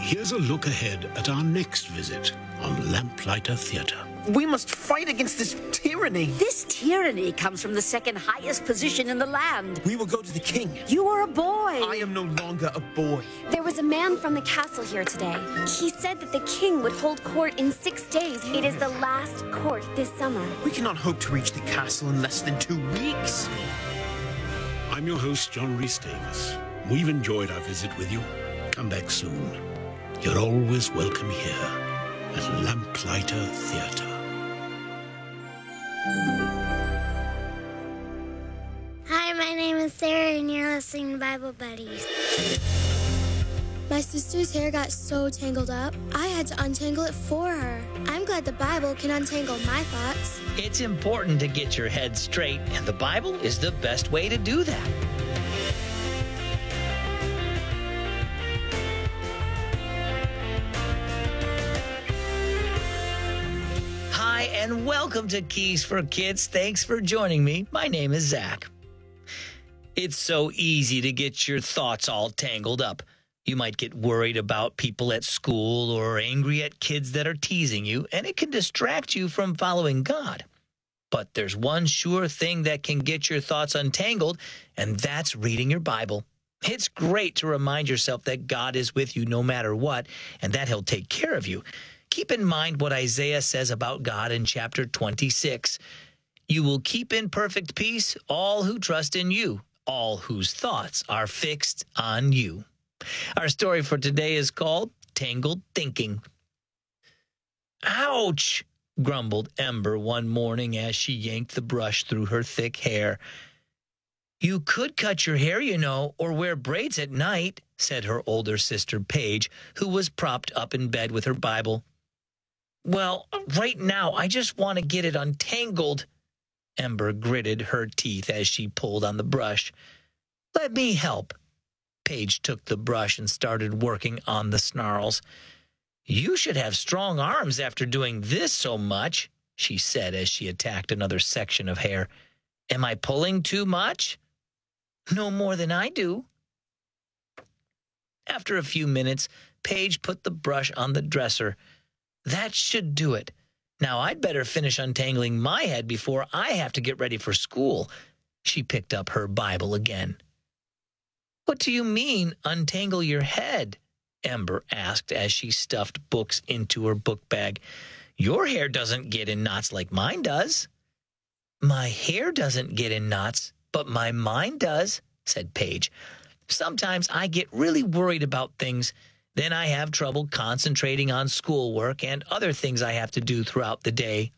Here's a look ahead at our next visit on Lamplighter Theatre. We must fight against this tyranny. This tyranny comes from the second highest position in the land. We will go to the king. You are a boy. I am no longer a boy. There was a man from the castle here today. He said that the king would hold court in 6 days. It is the last court this summer. We cannot hope to reach the castle in less than 2 weeks. I'm your host, John Rhys Davis. We've enjoyed our visit with you. Come back soon. You're always welcome here at Lamplighter Theatre. Hi, my name is Sarah, and you're listening to Bible Buddies. My sister's hair got so tangled up, I had to untangle it for her. I'm glad the Bible can untangle my thoughts. It's important to get your head straight, and the Bible is the best way to do that. Hi, and welcome to Keys for Kids. Thanks for joining me. My name is Zach. It's so easy to get your thoughts all tangled up. You might get worried about people at school or angry at kids that are teasing you, and it can distract you from following God. But there's one sure thing that can get your thoughts untangled, and that's reading your Bible. It's great to remind yourself that God is with you no matter what, and that He'll take care of you. Keep in mind what Isaiah says about God in chapter 26. You will keep in perfect peace all who trust in you, all whose thoughts are fixed on you. Our story for today is called Tangled Thinking. Ouch, grumbled Ember one morning as she yanked the brush through her thick hair. You could cut your hair, you know, or wear braids at night, said her older sister Paige, who was propped up in bed with her Bible. Well, right now, I just want to get it untangled. Ember gritted her teeth as she pulled on the brush. Let me help. Paige took the brush and started working on the snarls. You should have strong arms after doing this so much, she said as she attacked another section of hair. Am I pulling too much? No more than I do. After a few minutes, Paige put the brush on the dresser. That should do it. Now I'd better finish untangling my head before I have to get ready for school. She picked up her Bible again. What do you mean, untangle your head? Ember asked as she stuffed books into her book bag. Your hair doesn't get in knots like mine does. My hair doesn't get in knots, but my mind does, said Paige. Sometimes I get really worried about things. Then I have trouble concentrating on schoolwork and other things I have to do throughout the day.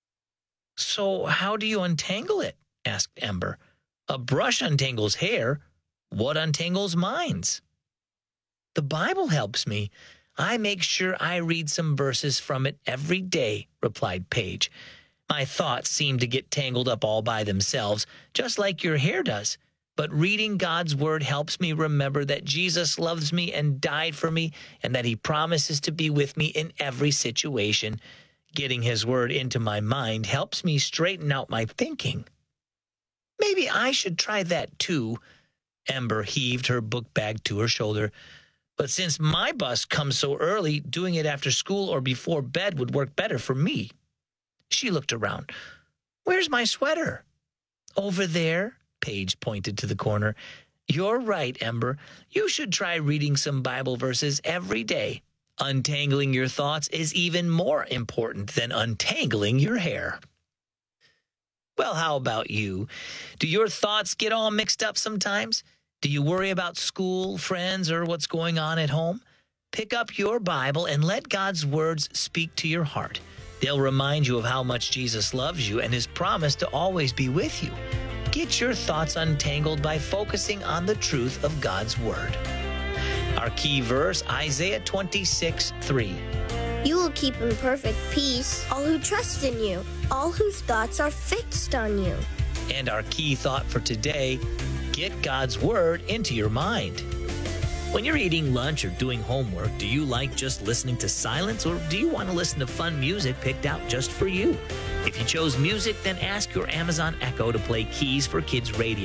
So how do you untangle it? Asked Ember. A brush untangles hair. What untangles minds? The Bible helps me. I make sure I read some verses from it every day, replied Paige. My thoughts seem to get tangled up all by themselves, just like your hair does. But reading God's Word helps me remember that Jesus loves me and died for me, and that He promises to be with me in every situation. Getting His Word into my mind helps me straighten out my thinking. Maybe I should try that too. Ember heaved her book bag to her shoulder. But since my bus comes so early, doing it after school or before bed would work better for me. She looked around. Where's my sweater? Over there. Paige pointed to the corner. You're right, Ember. You should try reading some Bible verses every day. Untangling your thoughts is even more important than untangling your hair. Well, how about you? Do your thoughts get all mixed up sometimes? Do you worry about school, friends, or what's going on at home? Pick up your Bible and let God's words speak to your heart. They'll remind you of how much Jesus loves you and His promise to always be with you. Get your thoughts untangled by focusing on the truth of God's Word. Our key verse, Isaiah 26:3. You will keep in perfect peace all who trust in you, all whose thoughts are fixed on you. And our key thought for today, get God's Word into your mind. When you're eating lunch or doing homework, do you like just listening to silence, or do you want to listen to fun music picked out just for you? If you chose music, then ask your Amazon Echo to play Keys for Kids Radio.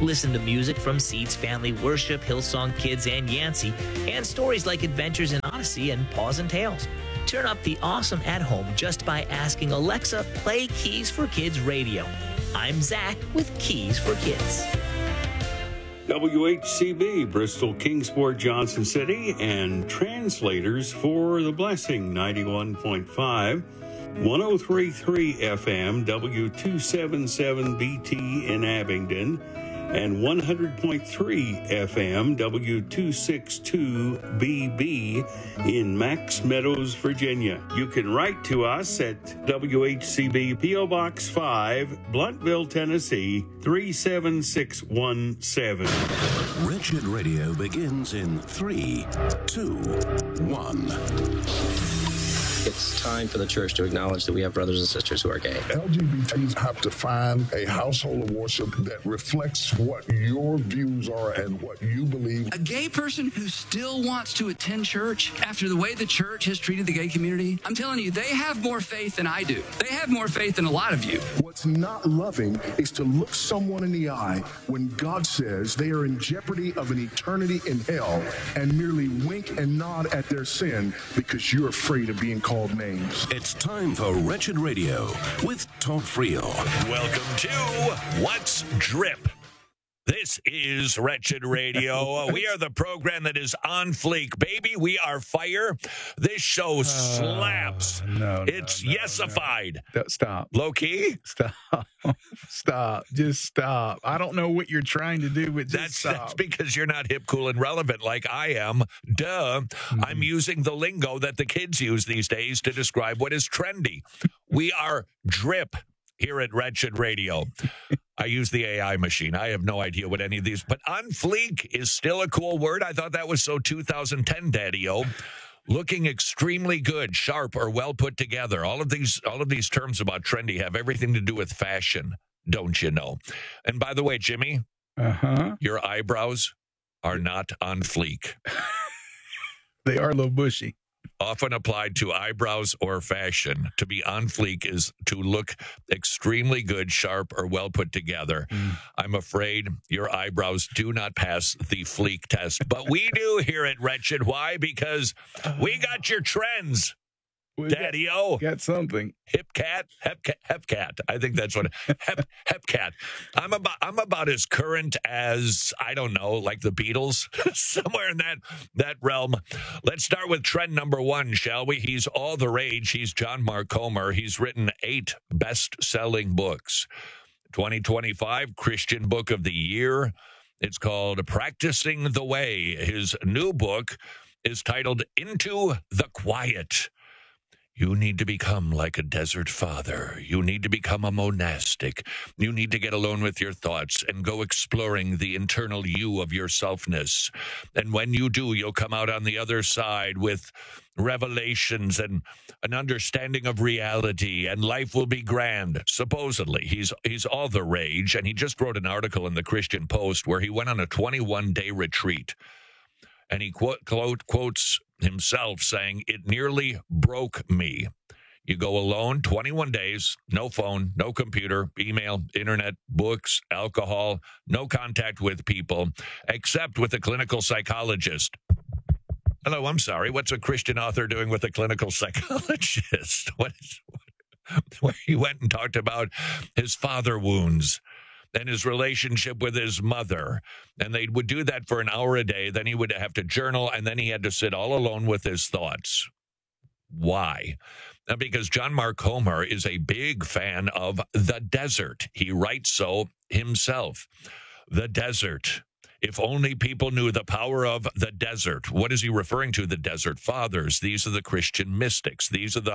Listen to music from Seeds Family Worship, Hillsong Kids, and Yancey, and stories like Adventures in Odyssey and Paws and Tales. Turn up the awesome at home just by asking Alexa, play Keys for Kids radio. I'm Zach with Keys for Kids. WHCB, Bristol, Kingsport, Johnson City, and translators for The Blessing, 91.5, 103.3 FM, W277BT in Abingdon, and 100.3 FM, W262BB in Max Meadows, Virginia. You can write to us at WHCB P.O. Box 5, Bluntville, Tennessee, 37617. Wretched Radio begins in 3, 2, 1. It's time for the church to acknowledge that we have brothers and sisters who are gay. LGBTs have to find a household of worship that reflects what your views are and what you believe. A gay person who still wants to attend church after the way the church has treated the gay community, I'm telling you, they have more faith than I do. They have more faith than a lot of you. What's not loving is to look someone in the eye when God says they are in jeopardy of an eternity in hell and merely wink and nod at their sin because you're afraid of being called names. It's time for Wretched Radio with Todd Friel. Welcome to What's Drip. This is Wretched Radio. We are the program that is on fleek. Baby, we are fire. This show slaps. It's yesified. No. Stop. Low key? Stop. Stop. Just stop. I don't know what you're trying to do, but just stop. That's because you're not hip, cool, and relevant like I am. Duh. I'm using the lingo that the kids use these days to describe what is trendy. We are drip here at Wretched Radio. I use the AI machine. I have no idea what any of these, but on fleek is still a cool word. I thought that was so 2010, Daddy-O. Looking extremely good, sharp, or well put together. All of these terms about trendy have everything to do with fashion, don't you know? And by the way, Jimmy, your eyebrows are not on fleek. They are a little bushy. Often applied to eyebrows or fashion. To be on fleek is to look extremely good, sharp, or well put together. I'm afraid your eyebrows do not pass the fleek test, but we do here at Wretched. Why? Because we got your trends. Daddy-O. Got something. Hepcat. I think that's what Hepcat. I'm about as current as, I don't know, like the Beatles, somewhere in that realm. Let's start with trend number 1, shall we? He's all the rage. He's John Mark Comer. He's written 8 best-selling books. 2025 Christian Book of the Year. It's called Practicing the Way. His new book is titled Into the Quiet. You need to become like a desert father. You need to become a monastic. You need to get alone with your thoughts and go exploring the internal you of yourselfness. And when you do, you'll come out on the other side with revelations and an understanding of reality, and life will be grand. Supposedly, he's all the rage, and he just wrote an article in the Christian Post where he went on a 21-day retreat. And he quotes himself saying, "It nearly broke me." You go alone, 21 days, no phone, no computer, email, internet, books, alcohol, no contact with people, except with a clinical psychologist. Hello, I'm sorry. What's a Christian author doing with a clinical psychologist? Where he went and talked about his father wounds and his relationship with his mother. And they would do that for an hour a day. Then he would have to journal, and then he had to sit all alone with his thoughts. Why? Because John Mark Comer is a big fan of the desert. He writes so himself. The desert. If only people knew the power of the desert. What is he referring to? The desert fathers. These are the Christian mystics. These are the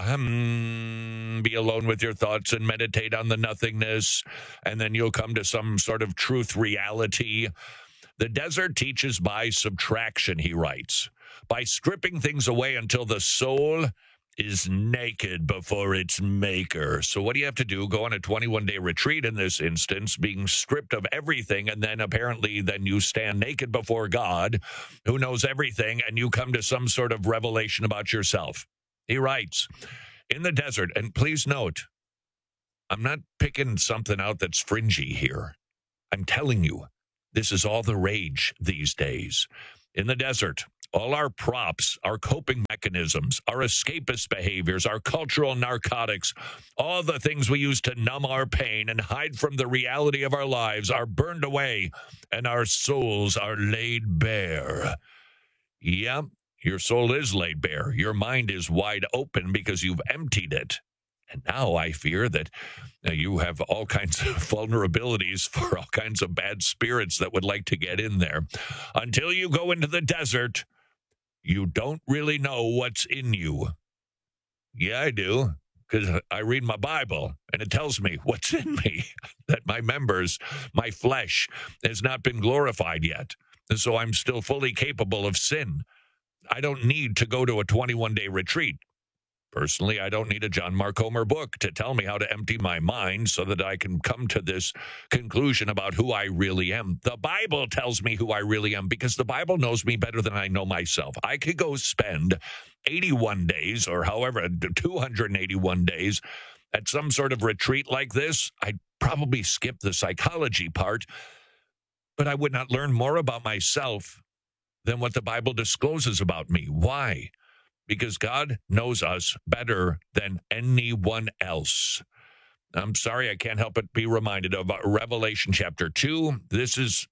be alone with your thoughts and meditate on the nothingness, and then you'll come to some sort of truth reality. The desert teaches by subtraction, he writes, by stripping things away until the soul is naked before its maker. So what do you have to do? Go on a 21-day retreat in this instance, being stripped of everything, and then apparently then you stand naked before God, who knows everything, and you come to some sort of revelation about yourself. He writes, in the desert, and please note, I'm not picking something out that's fringy here. I'm telling you, This is all the rage these days. In the desert, all our props, our coping mechanisms, our escapist behaviors, our cultural narcotics, all the things we use to numb our pain and hide from the reality of our lives are burned away, and our souls are laid bare. Yeah, your soul is laid bare. Your mind is wide open because you've emptied it. And now I fear that you have all kinds of vulnerabilities for all kinds of bad spirits that would like to get in there. Until you go into the desert, you don't really know what's in you. Yeah, I do, because I read my Bible, and it tells me what's in me, that my members, my flesh, has not been glorified yet. And so I'm still fully capable of sin. I don't need to go to a 21-day retreat. Personally, I don't need a John Mark Comer book to tell me how to empty my mind so that I can come to this conclusion about who I really am. The Bible tells me who I really am because the Bible knows me better than I know myself. I could go spend 81 days or however, 281 days at some sort of retreat like this. I'd probably skip the psychology part, but I would not learn more about myself than what the Bible discloses about me. Why? Because God knows us better than anyone else. I'm sorry, I can't help but be reminded of Revelation chapter 2. This is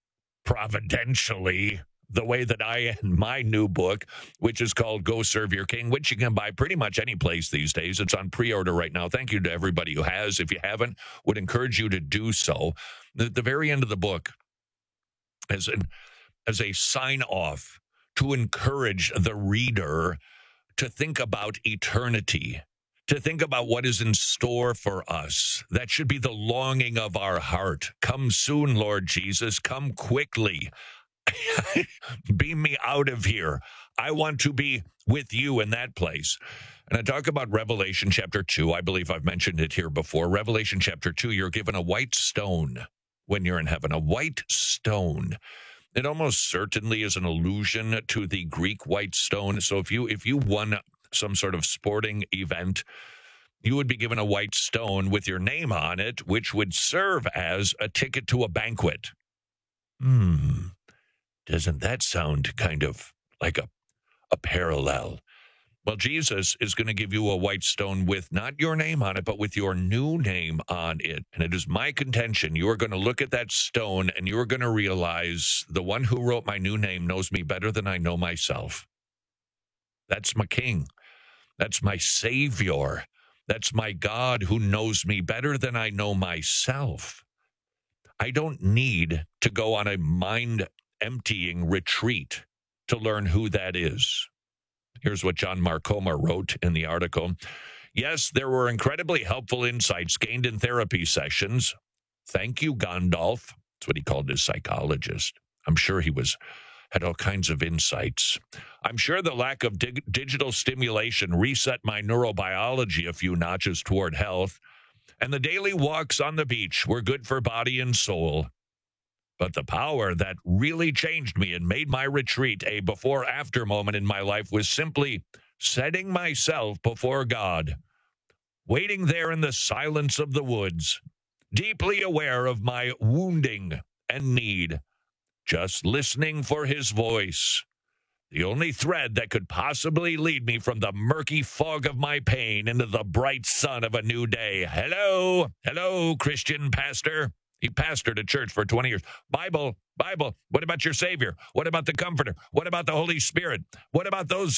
providentially the way that I end my new book, which is called Go Serve Your King, which you can buy pretty much any place these days. It's on pre-order right now. Thank you to everybody who has. If you haven't, would encourage you to do so. At the very end of the book, as a sign-off, to encourage the reader to think about eternity, to think about what is in store for us. That should be the longing of our heart. Come soon, Lord Jesus. Come quickly. Beam me out of here. I want to be with you in that place. And I talk about Revelation chapter 2. I believe I've mentioned it here before. Revelation chapter 2, you're given a white stone when you're in heaven, a white stone. It almost certainly is an allusion to the Greek white stone. So if you won some sort of sporting event, you would be given a white stone with your name on it, which would serve as a ticket to a banquet. Doesn't that sound kind of like a parallel? Well, Jesus is going to give you a white stone with not your name on it, but with your new name on it. And it is my contention, you are going to look at that stone and you are going to realize the one who wrote my new name knows me better than I know myself. That's my King. That's my Savior. That's my God who knows me better than I know myself. I don't need to go on a mind-emptying retreat to learn who that is. Here's what John Mark Comer wrote in the article. Yes, there were incredibly helpful insights gained in therapy sessions. Thank you, Gandalf. That's what he called his psychologist. I'm sure he had all kinds of insights. I'm sure the lack of digital stimulation reset my neurobiology a few notches toward health, and the daily walks on the beach were good for body and soul. But the power that really changed me and made my retreat a before-after moment in my life was simply setting myself before God, waiting there in the silence of the woods, deeply aware of my wounding and need, just listening for his voice, the only thread that could possibly lead me from the murky fog of my pain into the bright sun of a new day. Hello, Christian pastor. He pastored a church for 20 years. Bible. What about your Savior? What about the Comforter? What about the Holy Spirit? What about those,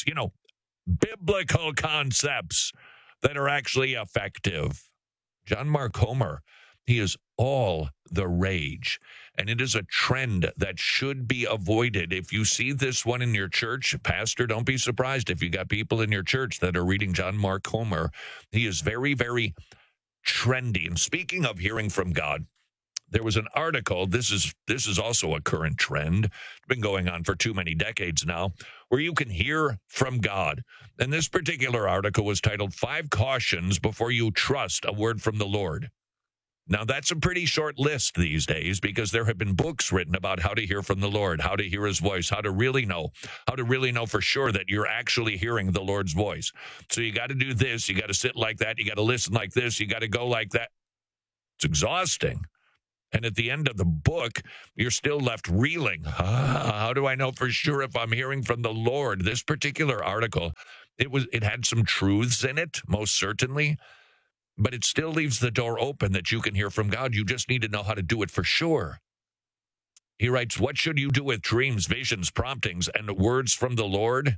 biblical concepts that are actually effective? John Mark Comer, he is all the rage. And it is a trend that should be avoided. If you see this one in your church, pastor, don't be surprised if you got people in your church that are reading John Mark Comer. He is very, very trendy. And speaking of hearing from God, there was an article, this is also a current trend, it's been going on for too many decades now, where you can hear from God. And this particular article was titled 5 Cautions Before You Trust a Word from the Lord. Now, that's a pretty short list these days because there have been books written about how to hear from the Lord, how to hear his voice, how to really know for sure that you're actually hearing the Lord's voice. So you got to do this, you got to sit like that, you got to listen like this, you got to go like that. It's exhausting. And at the end of the book, you're still left reeling. How do I know for sure if I'm hearing from the Lord? This particular article, it had some truths in it, most certainly, but it still leaves the door open that you can hear from God. You just need to know how to do it for sure. He writes, what should you do with dreams, visions, promptings, and words from the Lord?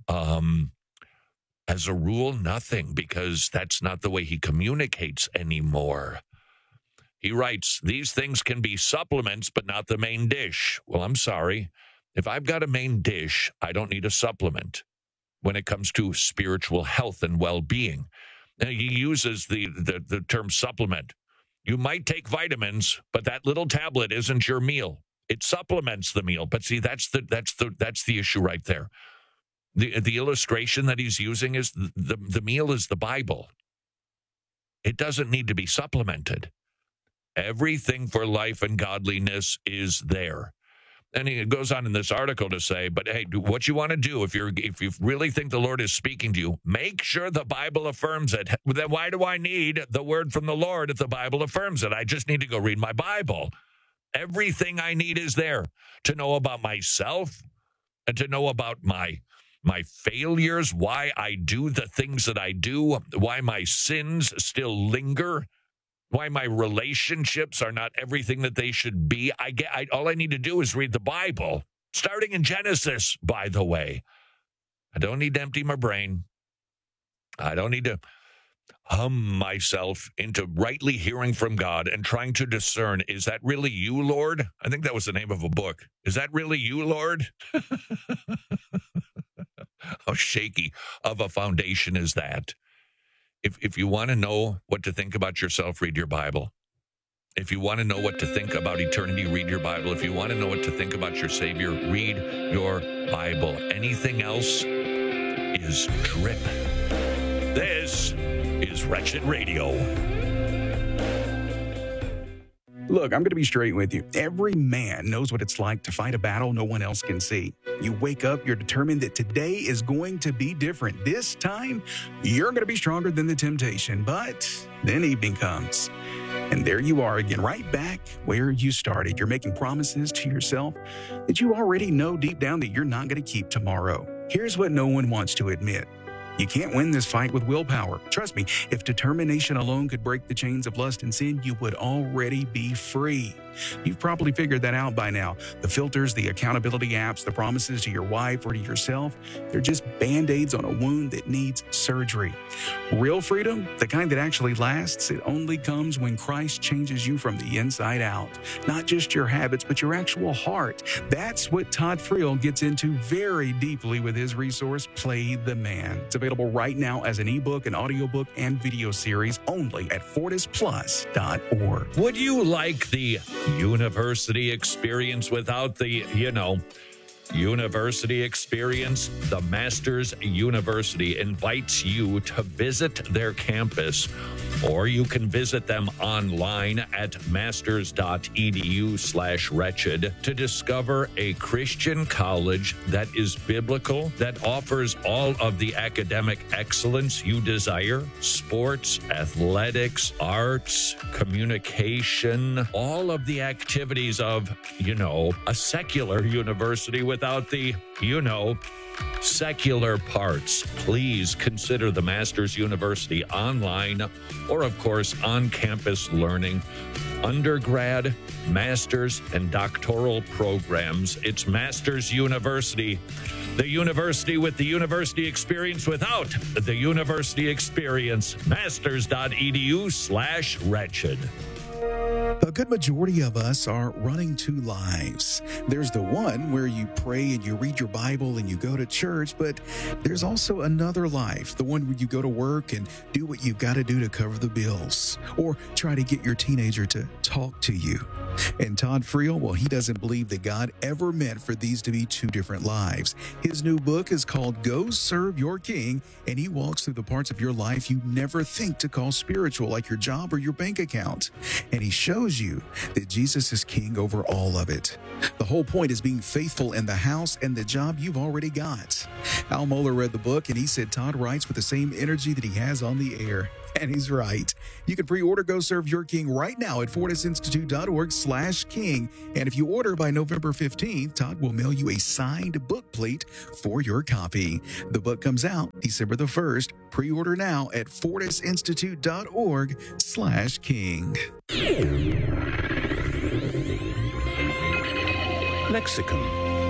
As a rule, nothing, because that's not the way he communicates anymore. He writes, these things can be supplements, but not the main dish. Well, I'm sorry. If I've got a main dish, I don't need a supplement when it comes to spiritual health and well-being. Now, he uses the term supplement. You might take vitamins, but that little tablet isn't your meal. It supplements the meal. But see, that's the issue right there. The illustration that he's using is the meal is the Bible. It doesn't need to be supplemented. Everything for life and godliness is there. And he goes on in this article to say, but hey, what you want to do if you really think the Lord is speaking to you, make sure the Bible affirms it. Then why do I need the word from the Lord if the Bible affirms it? I just need to go read my Bible. Everything I need is there to know about myself and to know about my failures, why I do the things that I do, why my sins still linger, why my relationships are not everything that they should be. All I need to do is read the Bible, starting in Genesis, by the way. I don't need to empty my brain. I don't need to hum myself into rightly hearing from God and trying to discern, is that really you, Lord? I think that was the name of a book. Is that really you, Lord? How shaky of a foundation is that? If you want to know what to think about yourself, read your Bible. If you want to know what to think about eternity, read your Bible. If you want to know what to think about your Savior, read your Bible. Anything else is drip. This is Wretched Radio. Look, I'm going to be straight with you. Every man knows what it's like to fight a battle no one else can see. You wake up, you're determined that today is going to be different. This time, you're going to be stronger than the temptation. But then evening comes, and there you are again, right back where you started. You're making promises to yourself that you already know deep down that you're not going to keep tomorrow. Here's what no one wants to admit. You can't win this fight with willpower. Trust me, if determination alone could break the chains of lust and sin, you would already be free. You've probably figured that out by now. The filters, the accountability apps, the promises to your wife or to yourself, they're just Band-Aids on a wound that needs surgery. Real freedom, the kind that actually lasts, it only comes when Christ changes you from the inside out. Not just your habits, but your actual heart. That's what Todd Friel gets into very deeply with his resource, Play the Man. It's available right now as an ebook, an audiobook, and video series only at FortisPlus.org. Would you like the university experience without the, university experience? The Masters University invites you to visit their campus, or you can visit them online at masters.edu/wretched to discover a Christian college that is biblical, that offers all of the academic excellence you desire: sports, athletics, arts, communication, all of the activities of, a secular university without the, secular parts. Please consider the Masters University online or, of course, on-campus learning, undergrad, master's, and doctoral programs. It's Masters University, the university with the university experience without the university experience. Masters.edu/wretched. A good majority of us are running two lives. There's the one where you pray and you read your Bible and you go to church, but there's also another life, the one where you go to work and do what you've got to do to cover the bills, or try to get your teenager to talk to you. And Todd Friel, well, he doesn't believe that God ever meant for these to be two different lives. His new book is called Go Serve Your King, and he walks through the parts of your life you never think to call spiritual, like your job or your bank account. And he shows shows you that Jesus is king over all of it. The whole point is being faithful in the house and the job you've already got. Al Mohler read the book, and he said Todd writes with the same energy that he has on the air. And he's right. You can pre-order Go Serve Your King right now at fortisinstitute.org/king. And if you order by November 15th, Todd will mail you a signed book plate for your copy. The book comes out December the 1st. Pre-order now at fortisinstitute.org/king. Lexicon.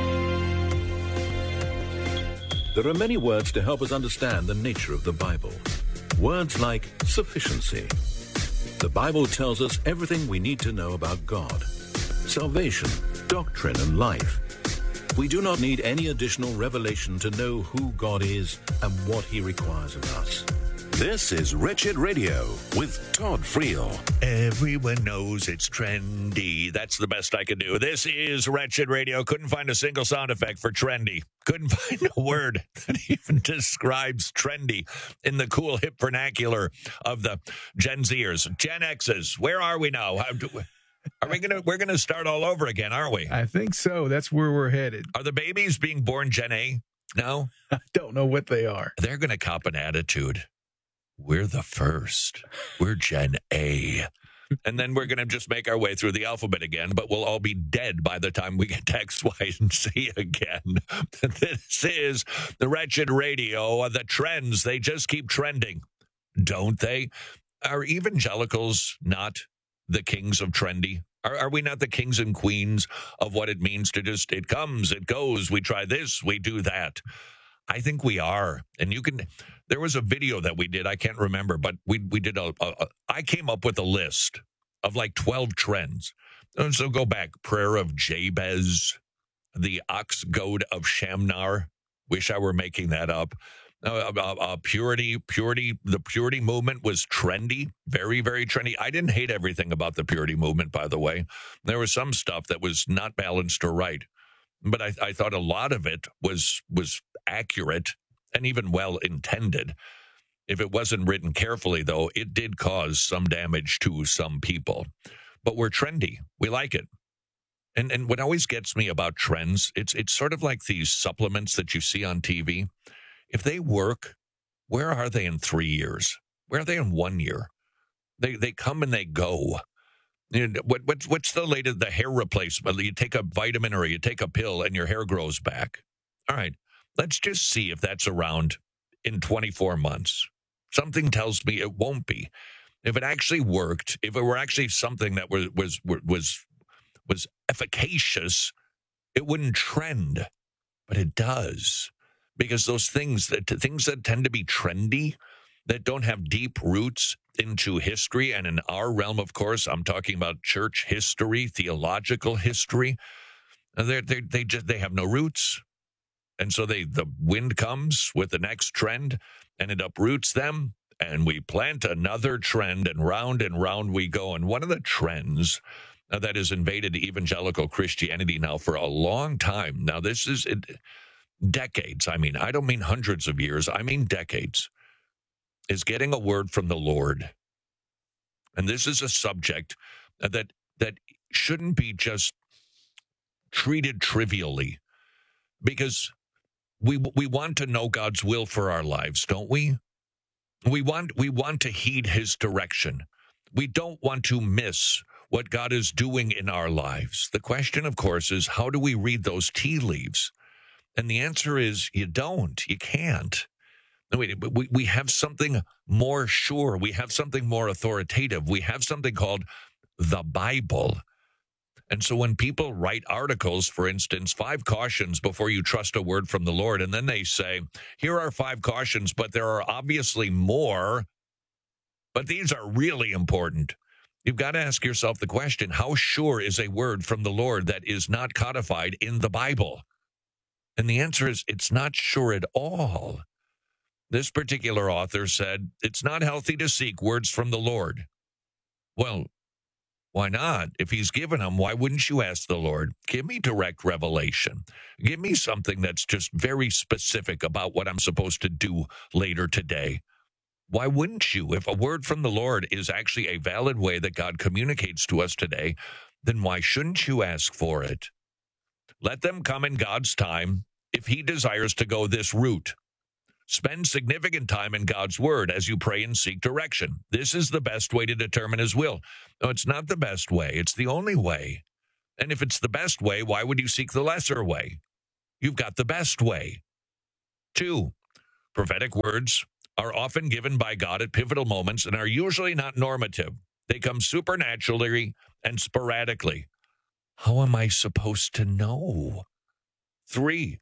There are many words to help us understand the nature of the Bible. Words like sufficiency. The Bible tells us everything we need to know about God, salvation, doctrine, and life. We do not need any additional revelation to know who God is and what he requires of us. This is Wretched Radio with Todd Friel. Everyone knows it's trendy. That's the best I can do. This is Wretched Radio. Couldn't find a single sound effect for trendy. Couldn't find a word that even describes trendy in the cool, hip vernacular of the Gen Zers. Gen X's, where are we now? We're gonna start all over again, aren't we? I think so. That's where we're headed. Are the babies being born Gen A now? I don't know what they are. They're going to cop an attitude. We're the first. We're Gen A. And then we're going to just make our way through the alphabet again, but we'll all be dead by the time we get to X, Y, and Z again. This is the Wretched Radio. The trends, they just keep trending, don't they? Are evangelicals not the kings of trendy? Are we not the kings and queens of what it means to just, it comes, it goes, we try this, we do that? I think we are. And there was a video that we did, I can't remember, but we did I came up with a list of like 12 trends. And so go back, Prayer of Jabez, the Ox Goad of Shamnar. Wish I were making that up. Purity, the purity movement was trendy, very, very trendy. I didn't hate everything about the purity movement, by the way. There was some stuff that was not balanced or right. But I thought a lot of it was accurate and even well intended. If it wasn't written carefully, though, it did cause some damage to some people. But we're trendy. We like it. And what always gets me about trends, it's sort of like these supplements that you see on TV. If they work, where are they in 3 years? Where are they in 1 year? They come and they go. You know, what's the latest, the hair replacement? You take a vitamin or you take a pill and your hair grows back. All right, let's just see if that's around in 24 months. Something tells me it won't be. If it actually worked, if it were actually something that was efficacious, it wouldn't trend. But it does. Because those things that tend to be trendy, that don't have deep roots into history, and in our realm, of course, I'm talking about church history, theological history. They have no roots, and so the wind comes with the next trend, and it uproots them, and we plant another trend, and round we go. And one of the trends that has invaded evangelical Christianity now for a long time. Now, this is decades. I mean, I don't mean hundreds of years. I mean decades. Is getting a word from the Lord. And this is a subject that shouldn't be just treated trivially, because we want to know God's will for our lives, don't we? We want to heed his direction. We don't want to miss what God is doing in our lives. The question, of course, is how do we read those tea leaves? And the answer is you don't. You can't. We have something more sure. We have something more authoritative. We have something called the Bible. And so when people write articles, for instance, 5 cautions before you trust a word from the Lord, and then they say, here are 5 cautions, but there are obviously more, but these are really important. You've got to ask yourself the question, how sure is a word from the Lord that is not codified in the Bible? And the answer is, it's not sure at all. This particular author said, it's not healthy to seek words from the Lord. Well, why not? If he's given them, why wouldn't you ask the Lord, give me direct revelation. Give me something that's just very specific about what I'm supposed to do later today. Why wouldn't you? If a word from the Lord is actually a valid way that God communicates to us today, then why shouldn't you ask for it? Let them come in God's time if he desires to go this route. Spend significant time in God's word as you pray and seek direction. This is the best way to determine his will. No, it's not the best way. It's the only way. And if it's the best way, why would you seek the lesser way? You've got the best way. 2, prophetic words are often given by God at pivotal moments and are usually not normative. They come supernaturally and sporadically. How am I supposed to know? 3,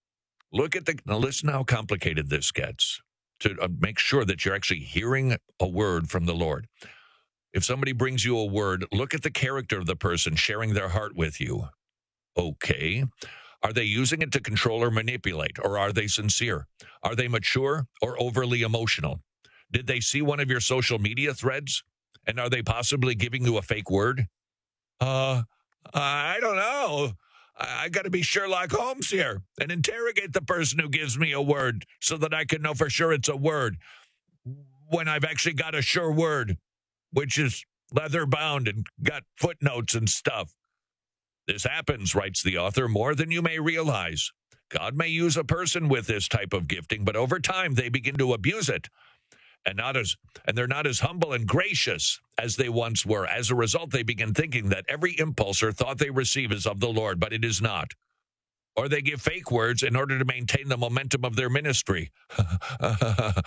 now listen how complicated this gets to make sure that you're actually hearing a word from the Lord. If somebody brings you a word, look at the character of the person sharing their heart with you. Okay. Are they using it to control or manipulate, or are they sincere? Are they mature or overly emotional? Did they see one of your social media threads? And are they possibly giving you a fake word? I don't know. I got to be Sherlock Holmes here and interrogate the person who gives me a word so that I can know for sure it's a word when I've actually got a sure word, which is leather bound and got footnotes and stuff. This happens, writes the author, more than you may realize. God may use a person with this type of gifting, but over time they begin to abuse it. And they're not as humble and gracious as they once were. As a result, they begin thinking that every impulse or thought they receive is of the Lord, but it is not. Or they give fake words in order to maintain the momentum of their ministry. How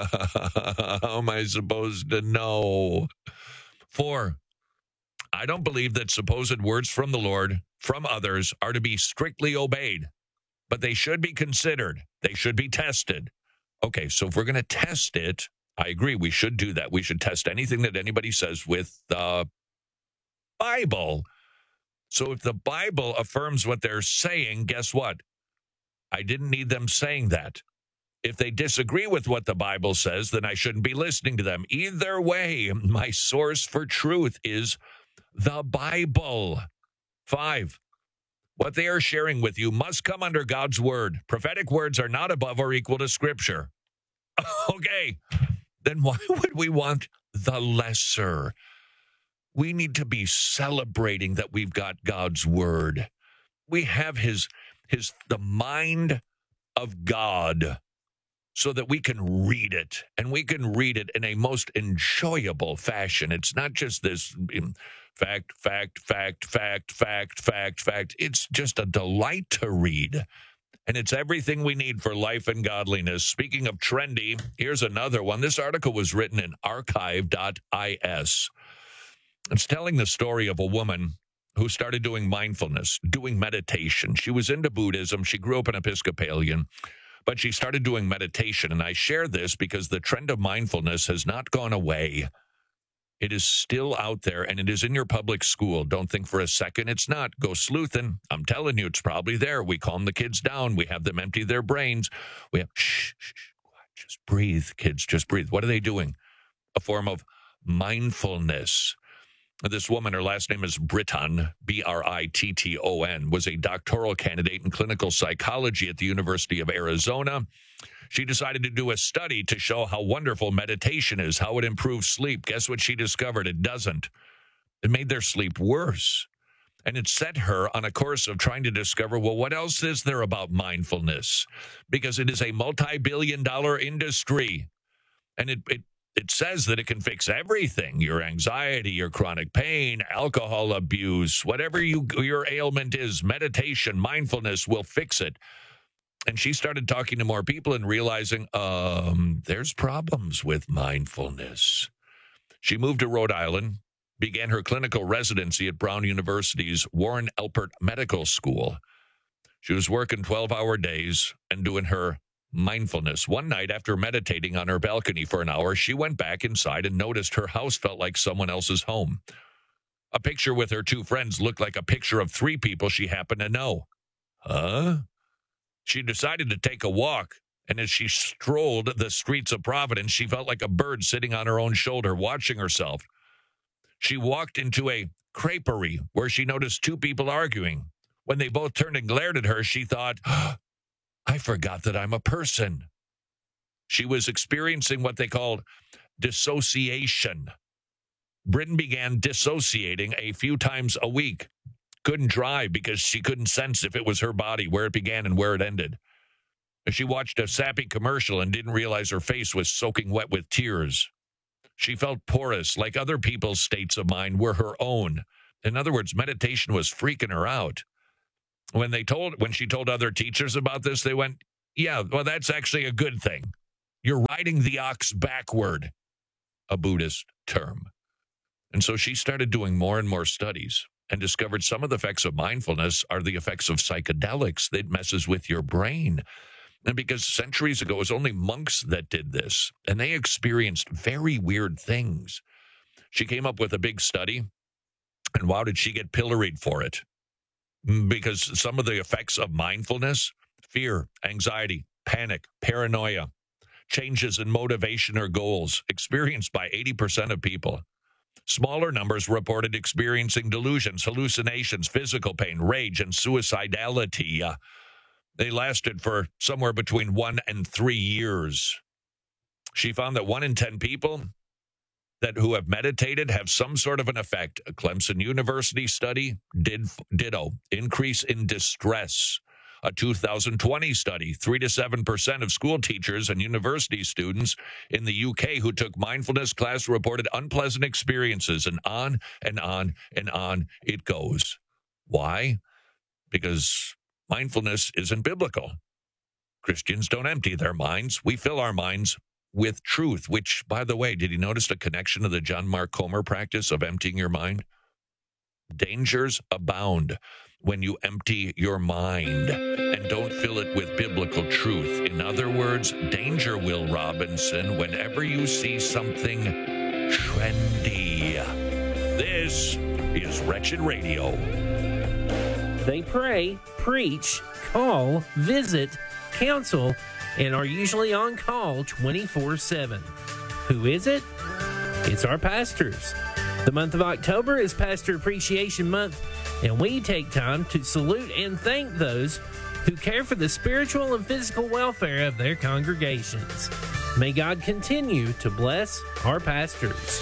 am I supposed to know? 4, I don't believe that supposed words from the Lord, from others, are to be strictly obeyed, but they should be considered. They should be tested. Okay, so if we're going to test it, I agree, we should do that. We should test anything that anybody says with the Bible. So if the Bible affirms what they're saying, guess what? I didn't need them saying that. If they disagree with what the Bible says, then I shouldn't be listening to them. Either way, my source for truth is the Bible. 5, what they are sharing with you must come under God's word. Prophetic words are not above or equal to Scripture. Okay. Then why would we want the lesser? We need to be celebrating that we've got God's word. We have the mind of God so that we can read it, and we can read it in a most enjoyable fashion. It's not just this fact. It's just a delight to read. And it's everything we need for life and godliness. Speaking of trendy, here's another one. This article was written in archive.is. It's telling the story of a woman who started doing mindfulness, doing meditation. She was into Buddhism. She grew up an Episcopalian, but she started doing meditation. And I share this because the trend of mindfulness has not gone away. It is still out there, and it is in your public school. Don't think for a second it's not. Go sleuthing. I'm telling you, it's probably there. We calm the kids down. We have them empty their brains. We have, shh, just breathe, kids, just breathe. What are they doing? A form of mindfulness. This woman, her last name is Britton, Britton, was a doctoral candidate in clinical psychology at the University of Arizona. She decided to do a study to show how wonderful meditation is, how it improves sleep. Guess what she discovered? It doesn't. It made their sleep worse. And it set her on a course of trying to discover, well, what else is there about mindfulness? Because it is a multi-billion-dollar industry. And it says that it can fix everything, your anxiety, your chronic pain, alcohol abuse, whatever your ailment is, meditation, mindfulness will fix it. And she started talking to more people and realizing, there's problems with mindfulness. She moved to Rhode Island, began her clinical residency at Brown University's Warren Alpert Medical School. She was working 12-hour days and doing her mindfulness. One night, after meditating on her balcony for an hour, she went back inside and noticed her house felt like someone else's home. A picture with her 2 friends looked like a picture of 3 people she happened to know. Huh? She decided to take a walk, and as she strolled the streets of Providence, she felt like a bird sitting on her own shoulder, watching herself. She walked into a creperie where she noticed 2 people arguing. When they both turned and glared at her, she thought, I forgot that I'm a person. She was experiencing what they called dissociation. Britton began dissociating a few times a week. Couldn't drive because she couldn't sense if it was her body, where it began and where it ended. She watched a sappy commercial and didn't realize her face was soaking wet with tears. She felt porous, like other people's states of mind were her own. In other words, meditation was freaking her out. When she told other teachers about this, they went, yeah, well, that's actually a good thing. You're riding the ox backward, a Buddhist term. And so she started doing more and more studies and discovered some of the effects of mindfulness are the effects of psychedelics that messes with your brain. And because centuries ago, it was only monks that did this, and they experienced very weird things. She came up with a big study, and wow, did she get pilloried for it? Because some of the effects of mindfulness, fear, anxiety, panic, paranoia, changes in motivation or goals experienced by 80% of people. Smaller numbers reported experiencing delusions, hallucinations, physical pain, rage, and suicidality. They lasted for somewhere between 1 and 3 years. She found that 1 in 10 people who have meditated have some sort of an effect. A Clemson University study did ditto. Increase in distress. A 2020 study, 3 to 7% of school teachers and university students in the UK who took mindfulness class reported unpleasant experiences, and on and on and on it goes. Why? Because mindfulness isn't biblical. Christians don't empty their minds. We fill our minds with truth, which, by the way, did you notice the connection to the John Mark Comer practice of emptying your mind? Dangers abound when you empty your mind and don't fill it with biblical truth. In other words, danger, Will Robinson, whenever you see something trendy. This is Wretched Radio. They pray, preach, call, visit, counsel, and are usually on call 24/7. Who is it? It's our pastors. The month of October is Pastor Appreciation Month, and we take time to salute and thank those who care for the spiritual and physical welfare of their congregations. May God continue to bless our pastors.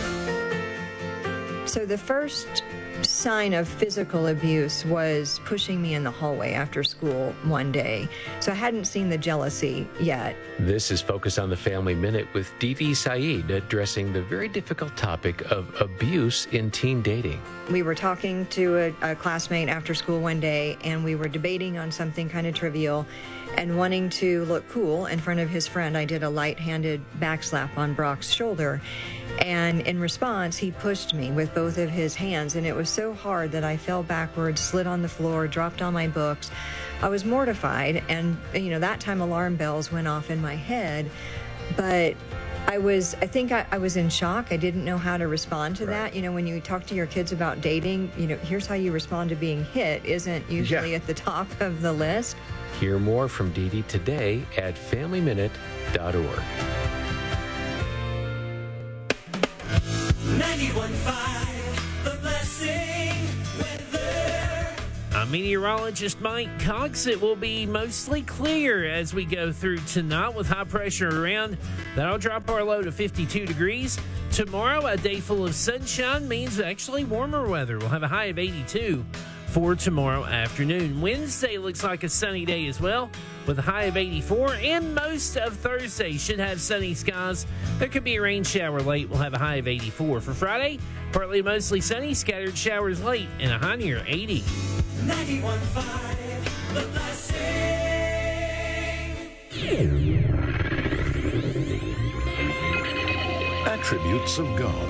So the first sign of physical abuse was pushing me in the hallway after school one day. So I hadn't seen the jealousy yet. This is Focus on the Family Minute with Didi Saeed, addressing the very difficult topic of abuse in teen dating. We were talking to a classmate after school one day, and we were debating on something kind of trivial, and wanting to look cool in front of his friend, I did a light-handed backslap on Brock's shoulder. And in response, he pushed me with both of his hands, and it was so hard that I fell backwards, slid on the floor, dropped on my books. I was mortified, and, that time alarm bells went off in my head, but I think I was in shock. I didn't know how to respond to that. When you talk to your kids about dating, here's how you respond to being hit isn't usually at the top of the list. Hear more from Didi today at FamilyMinute.org. 91.5, The Blessing weather. I'm meteorologist Mike Cox. It will be mostly clear as we go through tonight with high pressure around. That'll drop our low to 52 degrees. Tomorrow, a day full of sunshine means actually warmer weather. We'll have a high of 82 for tomorrow afternoon. Wednesday looks like a sunny day as well, with a high of 84, and most of Thursday should have sunny skies. There could be a rain shower late. We'll have a high of 84. For Friday, partly mostly sunny, scattered showers late, and a high near 80. 91.5, The Blessing. Attributes of God.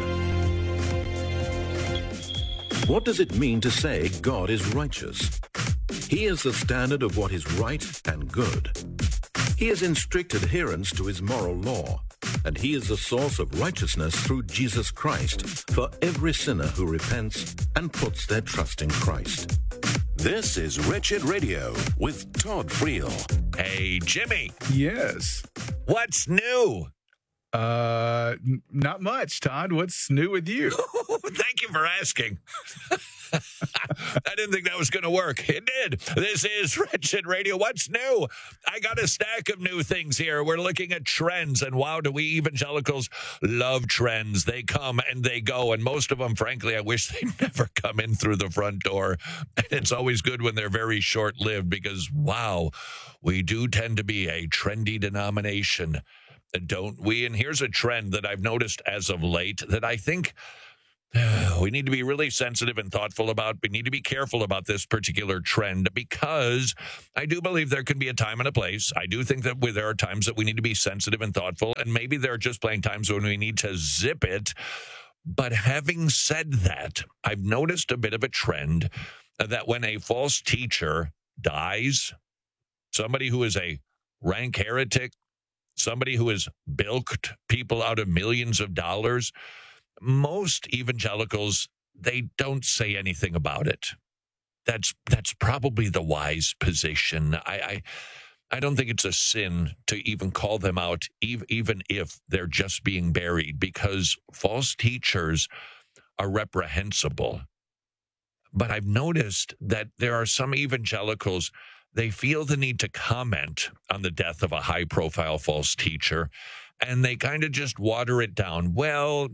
What does it mean to say God is righteous? He is the standard of what is right and good. He is in strict adherence to his moral law, and he is the source of righteousness through Jesus Christ for every sinner who repents and puts their trust in Christ. This is Wretched Radio with Todd Friel. Hey, Jimmy. Yes. What's new? Not much, Todd. What's new with you? Thank you for asking. I didn't think that was going to work. It did. This is Wretched Radio. What's new? I got a stack of new things here. We're looking at trends, and wow, do we evangelicals love trends. They come and they go, and most of them, frankly, I wish they never come in through the front door. And it's always good when they're very short-lived because, wow, we do tend to be a trendy denomination, don't we? And here's a trend that I've noticed as of late that I think we need to be really sensitive and thoughtful about. We need to be careful about this particular trend because I do believe there can be a time and a place. I do think that there are times that we need to be sensitive and thoughtful, and maybe there are just plain times when we need to zip it. But having said that, I've noticed a bit of a trend that when a false teacher dies, somebody who is a rank heretic, somebody who has bilked people out of millions of dollars, most evangelicals, they don't say anything about it. That's probably the wise position. I don't think it's a sin to even call them out, even if they're just being buried, because false teachers are reprehensible. But I've noticed that there are some evangelicals, they feel the need to comment on the death of a high-profile false teacher, and they kind of just water it down. Well,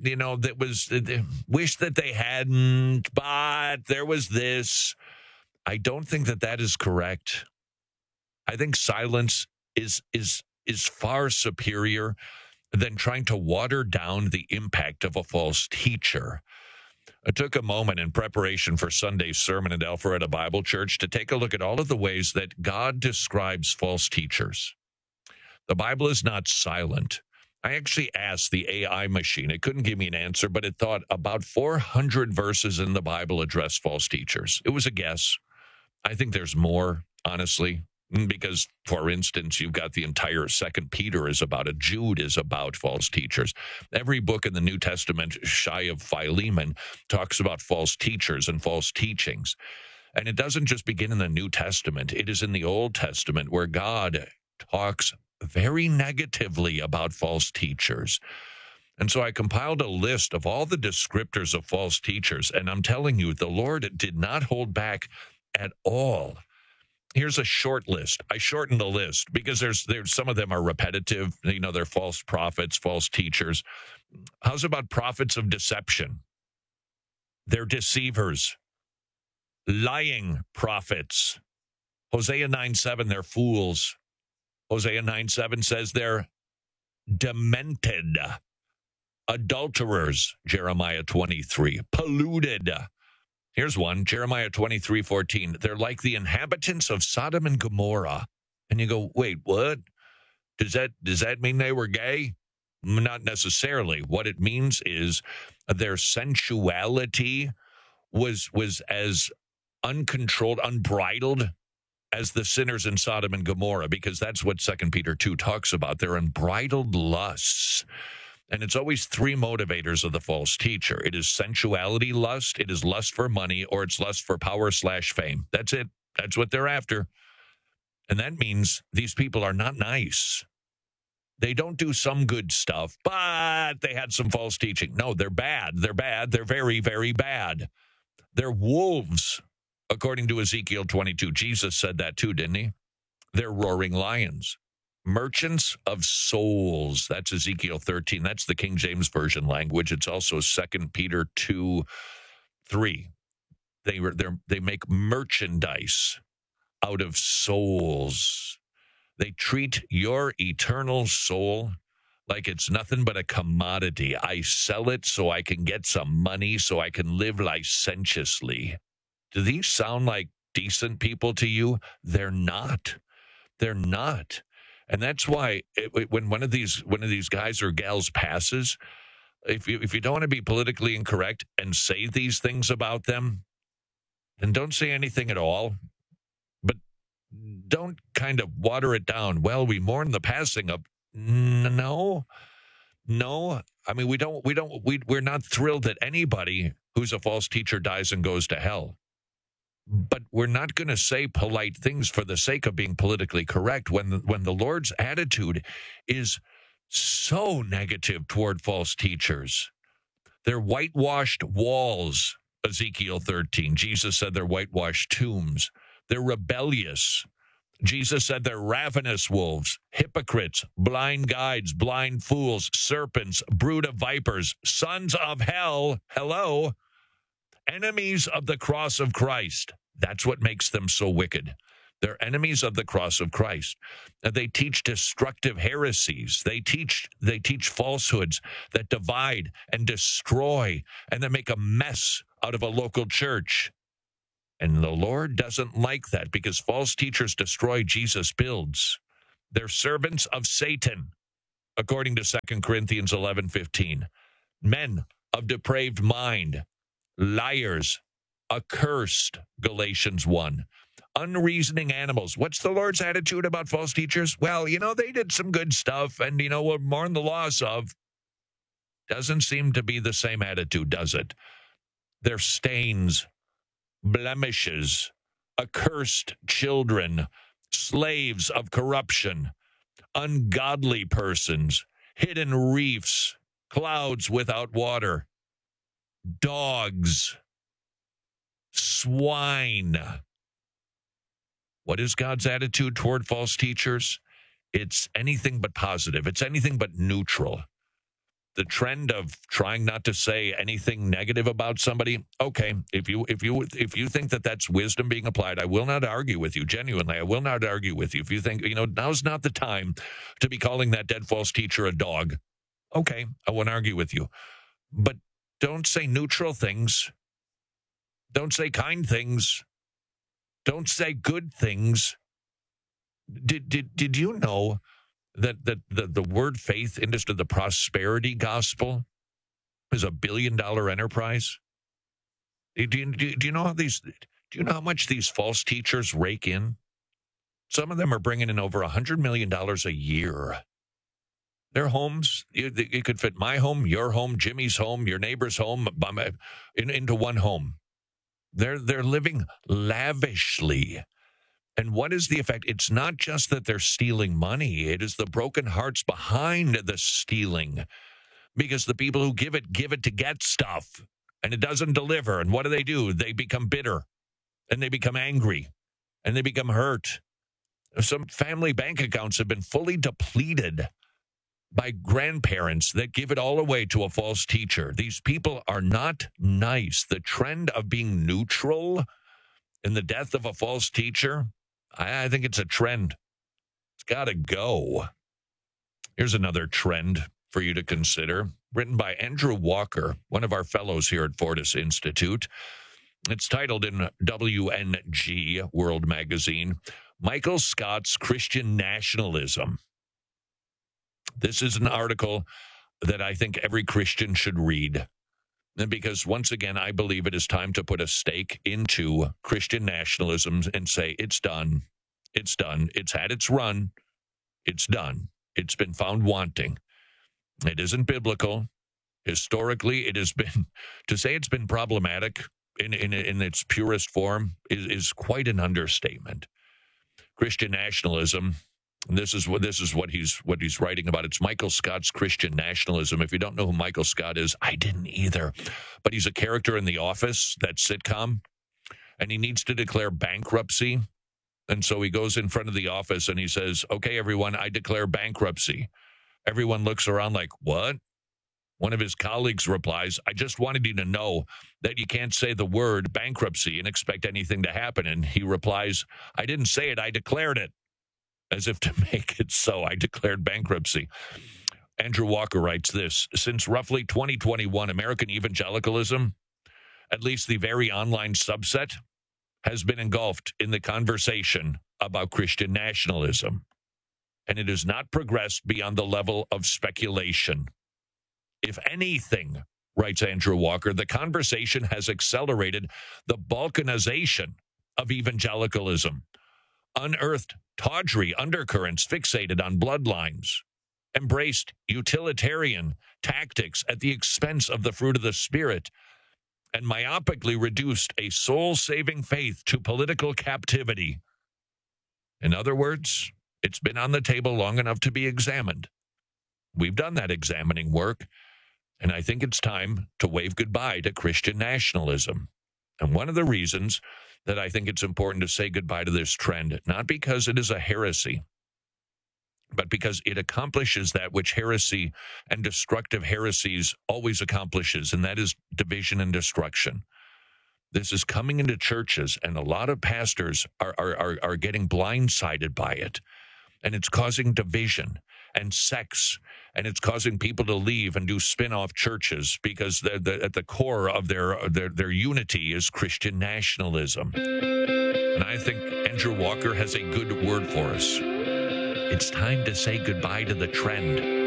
wish that they hadn't, but there was this. I don't think that is correct. I think silence is far superior than trying to water down the impact of a false teacher. I took a moment in preparation for Sunday's sermon at Alpharetta Bible Church to take a look at all of the ways that God describes false teachers. The Bible is not silent. I actually asked the AI machine. It couldn't give me an answer, but it thought about 400 verses in the Bible address false teachers. It was a guess. I think there's more, honestly, because, for instance, you've got the entire 2 Peter is about it. Jude is about false teachers. Every book in the New Testament, shy of Philemon, talks about false teachers and false teachings. And it doesn't just begin in the New Testament. It is in the Old Testament where God talks very negatively about false teachers. And so I compiled a list of all the descriptors of false teachers, and I'm telling you, the Lord did not hold back at all. Here's a short list. I shortened the list because there's some of them are repetitive. They're false prophets, false teachers. How's about prophets of deception? They're deceivers, lying prophets. Hosea 9:7, they're fools. Hosea 9:7 says they're demented, adulterers. Jeremiah 23, polluted. Here's one, Jeremiah 23:14. They're like the inhabitants of Sodom and Gomorrah. And you go, wait, what? Does that mean they were gay? Not necessarily. What it means is their sensuality was as uncontrolled, unbridled as the sinners in Sodom and Gomorrah, because that's what 2 Peter 2 talks about. They're unbridled lusts. And it's always three motivators of the false teacher. It is sensuality lust, it is lust for money, or it's lust for power/fame. That's it. That's what they're after. And that means these people are not nice. They don't do some good stuff, but they had some false teaching. No, they're bad. They're bad. They're very, very bad. They're wolves, according to Ezekiel 22. Jesus said that too, didn't he? They're roaring lions. Merchants of souls. That's Ezekiel 13. That's the King James Version language. It's also 2 Peter 2:3. They make merchandise out of souls. They treat your eternal soul like it's nothing but a commodity. I sell it so I can get some money, so I can live licentiously. Do these sound like decent people to you? They're not. They're not. And that's why when one of these guys or gals passes, if you don't want to be politically incorrect and say these things about them, then don't say anything at all. But don't kind of water it down. Well, we mourn the passing of. No. I mean, we're not thrilled that anybody who's a false teacher dies and goes to hell. But we're not going to say polite things for the sake of being politically correct when the Lord's attitude is so negative toward false teachers. They're whitewashed walls, Ezekiel 13. Jesus said they're whitewashed tombs. They're rebellious. Jesus said they're ravenous wolves, hypocrites, blind guides, blind fools, serpents, brood of vipers, sons of hell, hello, enemies of the cross of Christ. That's what makes them so wicked. They're enemies of the cross of Christ. They teach destructive heresies. They teach falsehoods that divide and destroy and that make a mess out of a local church. And the Lord doesn't like that because false teachers destroy Jesus' builds. They're servants of Satan, according to 2 Corinthians 11:15. Men of depraved mind, liars, accursed, Galatians 1. Unreasoning animals. What's the Lord's attitude about false teachers? Well, they did some good stuff and, we're mourn the loss of. Doesn't seem to be the same attitude, does it? They're stains, blemishes, accursed children, slaves of corruption, ungodly persons, hidden reefs, clouds without water, dogs, swine. What is God's attitude toward false teachers? It's anything but positive. It's anything but neutral. The trend of trying not to say anything negative about somebody, okay, if you think that that's wisdom being applied, I will not argue with you. Genuinely, I will not argue with you. If you think, now's not the time to be calling that dead false teacher a dog, okay, I won't argue with you. But don't say neutral things. Don't say kind things. Don't say good things. Did you know that the word faith industry, the prosperity gospel, is $1 billion enterprise? Do you know how much these false teachers rake in? Some of them are bringing in over $100 million a year. Their homes, it could fit my home, your home, Jimmy's home, your neighbor's home, into one home. They're living lavishly. And what is the effect? It's not just that they're stealing money. It is the broken hearts behind the stealing. Because the people who give it to get stuff. And it doesn't deliver. And what do? They become bitter. And they become angry. And they become hurt. Some family bank accounts have been fully depleted by grandparents that give it all away to a false teacher. These people are not nice. The trend of being neutral in the death of a false teacher, I think it's a trend. It's got to go. Here's another trend for you to consider, written by Andrew Walker, one of our fellows here at Fortis Institute. It's titled in WNG, World Magazine, Michael Scott's Christian Nationalism. This is an article that I think every Christian should read. Because once again, I believe it is time to put a stake into Christian nationalism and say, it's done. It's done. It's had its run. It's done. It's been found wanting. It isn't biblical. Historically, it has been, to say it's been problematic in its purest form is quite an understatement. Christian nationalism. This is what he's writing about. It's Michael Scott's Christian Nationalism. If you don't know who Michael Scott is, I didn't either. But he's a character in The Office, that sitcom, and he needs to declare bankruptcy. And so he goes in front of the office and he says, "Okay, everyone, I declare bankruptcy." Everyone looks around like, "What?" One of his colleagues replies, "I just wanted you to know that you can't say the word bankruptcy and expect anything to happen." And he replies, "I didn't say it, I declared it." As if to make it so, I declared bankruptcy. Andrew Walker writes this: since roughly 2021, American evangelicalism, at least the very online subset, has been engulfed in the conversation about Christian nationalism. And it has not progressed beyond the level of speculation. If anything, writes Andrew Walker, the conversation has accelerated the balkanization of evangelicalism, unearthed tawdry undercurrents fixated on bloodlines, embraced utilitarian tactics at the expense of the fruit of the Spirit, and myopically reduced a soul-saving faith to political captivity. In other words, it's been on the table long enough to be examined. We've done that examining work, and I think it's time to wave goodbye to Christian nationalism. And one of the reasons that I think it's important to say goodbye to this trend, not because it is a heresy, but because it accomplishes that which heresy and destructive heresies always accomplishes, and that is division and destruction. This is coming into churches, and a lot of pastors are getting blindsided by it, and it's causing division and sex, and it's causing people to leave and do spin-off churches because at the core of their unity is Christian nationalism. And I think Andrew Walker has a good word for us. It's time to say goodbye to the trend.